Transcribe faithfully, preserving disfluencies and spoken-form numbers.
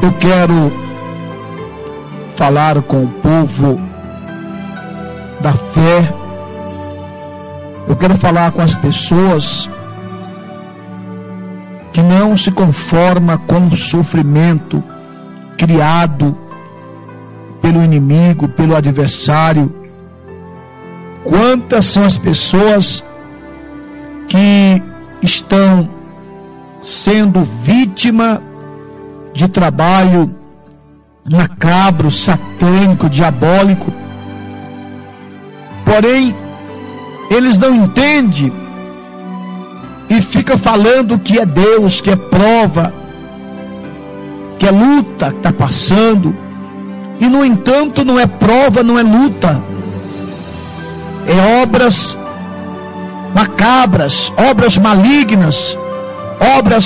eu quero falar com o povo da fé. Eu quero falar com as pessoas que não se conforma com o sofrimento criado pelo inimigo, pelo adversário. Quantas são as pessoas que estão sendo vítima de trabalho macabro, satânico, diabólico. Porém, eles não entendem e fica falando que é Deus, que é prova, que é luta que está passando. E no entanto não é prova, não é luta, é obras macabras, obras malignas, obras